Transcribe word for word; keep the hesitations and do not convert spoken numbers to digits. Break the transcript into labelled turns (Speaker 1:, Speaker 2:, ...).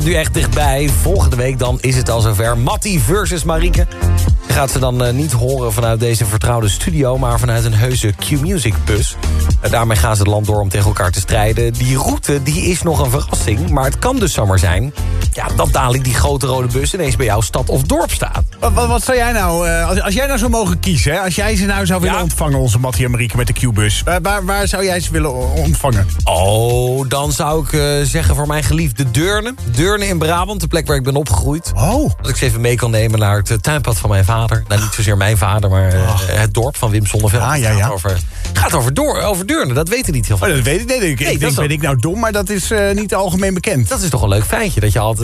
Speaker 1: Nu echt dichtbij. Volgende week dan is het al zover. Mattie versus Marieke. Je gaat ze dan uh, niet horen vanuit deze vertrouwde studio... maar vanuit een heuse Q-Music bus. Uh, daarmee gaan ze het land door om tegen elkaar te strijden. Die route die is nog een verrassing. Maar het kan dus zomaar zijn... ja, dat dadelijk die grote rode bus ineens bij jouw stad of dorp staat.
Speaker 2: Wat, wat, wat zou jij nou... Uh, als, als jij nou zou mogen kiezen... Hè, als jij ze nou zou willen
Speaker 1: ja? ontvangen...
Speaker 2: onze Mattie en Marieke met de Q-bus... Waar, waar, waar zou jij ze willen ontvangen?
Speaker 1: Oh, dan zou ik uh, zeggen voor mijn geliefde Deurne. Deurne in Brabant, de plek waar ik ben opgegroeid.
Speaker 2: Oh.
Speaker 1: Als ik ze even mee kan nemen naar het uh, tuinpad van mijn vader. Nou, niet zozeer mijn vader, maar uh, oh. het dorp van Wim Sonneveld.
Speaker 2: Ah, ja, ja.
Speaker 1: Het gaat over, gaat over, door, over Deurne, dat weten niet heel veel.
Speaker 2: Oh, dat weet ik niet. Ik, nee, ik denk, ben ik nou dom, maar dat is uh, niet algemeen bekend.
Speaker 1: Dat is toch een leuk feitje, dat je altijd...